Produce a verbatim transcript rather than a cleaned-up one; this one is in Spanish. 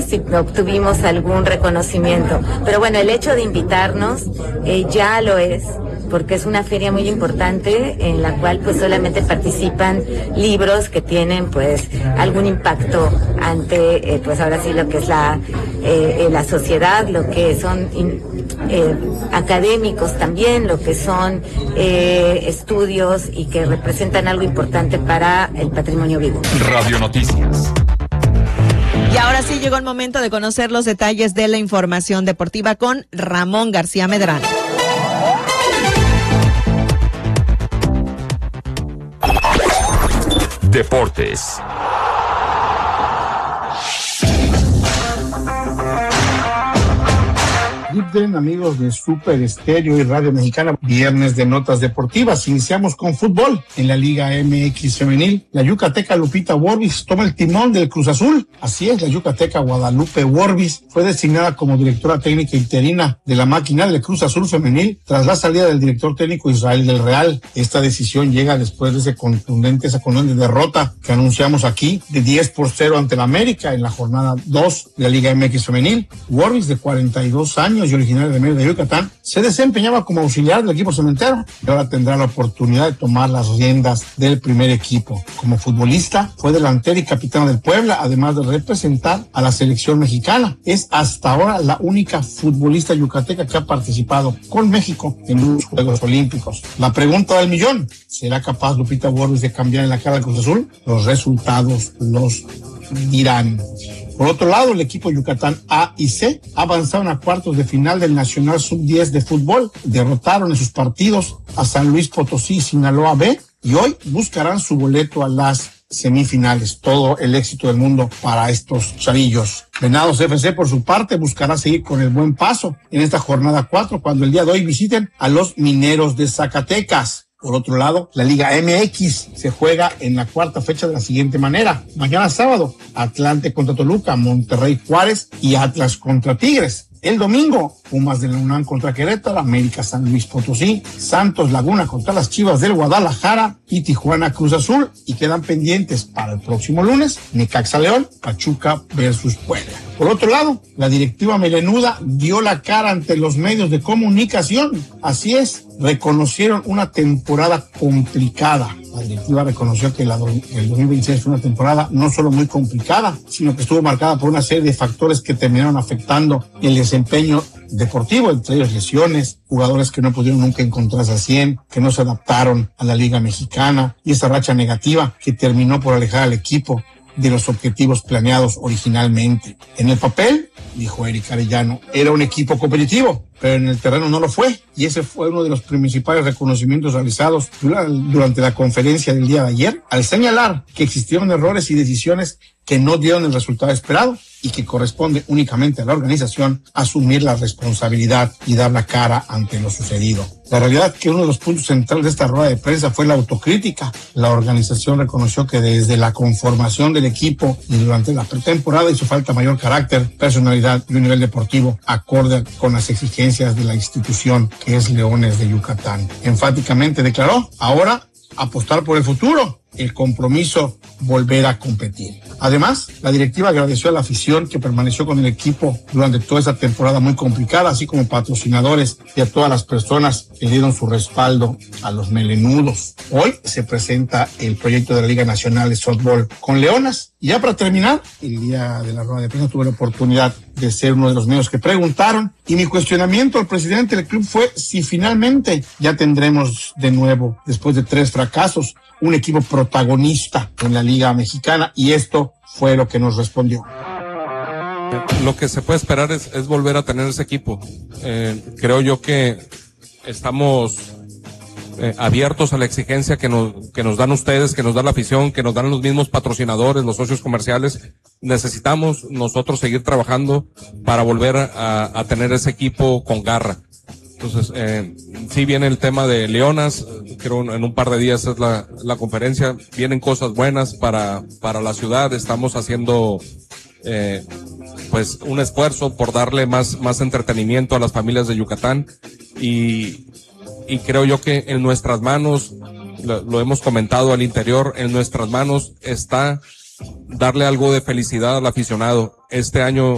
si obtuvimos algún reconocimiento. Pero bueno, el hecho de invitarnos eh, ya lo es, porque es una feria muy importante en la cual pues solamente participan libros que tienen pues algún impacto ante eh, pues ahora sí lo que es la eh, la sociedad, lo que son in, eh, académicos también, lo que son eh, estudios y que representan algo importante para el patrimonio vivo. Radio Noticias. Y ahora sí llegó el momento de conocer los detalles de la información deportiva con Ramón García Medrano. Deportes. Bien, amigos de Super Estéreo y Radio Mexicana, viernes de notas deportivas. Iniciamos con fútbol. En la Liga M X femenil, la yucateca Lupita Warbis toma el timón del Cruz Azul. Así es, la yucateca Guadalupe Warbis fue designada como directora técnica interina de la máquina del Cruz Azul femenil tras la salida del director técnico Israel del Real. Esta decisión llega después de ese contundente, esa contundente derrota que anunciamos aquí de diez por cero ante la América en la jornada dos de la Liga M X femenil. Warbis, de cuarenta y dos años y originario de Mérida, Yucatán, se desempeñaba como auxiliar del equipo cementero y ahora tendrá la oportunidad de tomar las riendas del primer equipo. Como futbolista, fue delantera y capitana del Puebla, además de representar a la selección mexicana. Es hasta ahora la única futbolista yucateca que ha participado con México en los Juegos Olímpicos. La pregunta del millón: ¿será capaz Lupita Warbis de cambiar en la cara del Cruz Azul? Los resultados los dirán. Por otro lado, el equipo Yucatán A y C avanzaron a cuartos de final del Nacional sub diez de fútbol. Derrotaron en sus partidos a San Luis Potosí y Sinaloa B y hoy buscarán su boleto a las semifinales. Todo el éxito del mundo para estos chavillos. Venados F C, por su parte, buscará seguir con el buen paso en esta jornada cuatro cuando el día de hoy visiten a los Mineros de Zacatecas. Por otro lado, la Liga M X se juega en la cuarta fecha de la siguiente manera. Mañana sábado, Atlante contra Toluca, Monterrey Juárez y Atlas contra Tigres. El domingo, Pumas de la UNAM contra Querétaro, América San Luis Potosí, Santos Laguna contra las Chivas del Guadalajara y Tijuana Cruz Azul. Y quedan pendientes para el próximo lunes, Necaxa León, Pachuca versus Puebla. Por otro lado, la directiva melenuda dio la cara ante los medios de comunicación. Así es, reconocieron una temporada complicada. La directiva reconoció que la, el dos mil veintiséis fue una temporada no solo muy complicada, sino que estuvo marcada por una serie de factores que terminaron afectando el desempeño deportivo, entre ellos lesiones, jugadores que no pudieron nunca encontrarse al cien, que no se adaptaron a la Liga Mexicana y esa racha negativa que terminó por alejar al equipo de los objetivos planeados originalmente. En el papel, dijo Eric Arellano, era un equipo competitivo, pero en el terreno no lo fue, y ese fue uno de los principales reconocimientos realizados durante la conferencia del día de ayer, al señalar que existieron errores y decisiones que no dieron el resultado esperado y que corresponde únicamente a la organización asumir la responsabilidad y dar la cara ante lo sucedido. La realidad es que uno de los puntos centrales de esta rueda de prensa fue la autocrítica. La organización reconoció que desde la conformación del equipo y durante la pretemporada hizo falta mayor carácter, personalidad y un nivel deportivo acorde con las exigencias de la institución que es Leones de Yucatán. Enfáticamente declaró, ahora apostar por el futuro, el compromiso, volver a competir. Además, la directiva agradeció a la afición que permaneció con el equipo durante toda esa temporada muy complicada, así como patrocinadores y a todas las personas que dieron su respaldo a los melenudos. Hoy se presenta el proyecto de la Liga Nacional de Softball con Leonas. Y ya para terminar, el día de la rueda de prensa tuve la oportunidad de ser uno de los medios que preguntaron y mi cuestionamiento al presidente del club fue si finalmente ya tendremos de nuevo, después de tres fracasos, un equipo protagonista en la Liga Mexicana, y esto fue lo que nos respondió. Lo que se puede esperar es, es volver a tener ese equipo. Eh, creo yo que estamos eh, abiertos a la exigencia que nos, que nos dan ustedes, que nos da la afición, que nos dan los mismos patrocinadores, los socios comerciales. Necesitamos nosotros seguir trabajando para volver a, a tener ese equipo con garra. Entonces, eh, sí viene el tema de Leonas, creo en un par de días es la, la conferencia, vienen cosas buenas para, para la ciudad, estamos haciendo, eh, pues un esfuerzo por darle más, más entretenimiento a las familias de Yucatán y, y creo yo que en nuestras manos, lo, lo hemos comentado al interior, en nuestras manos está darle algo de felicidad al aficionado. Este año